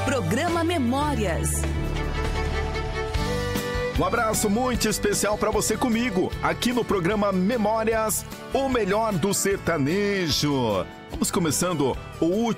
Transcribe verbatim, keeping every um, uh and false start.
Programa Memórias. Um abraço muito especial para você comigo, aqui no programa Memórias, o melhor do sertanejo. Vamos começando o último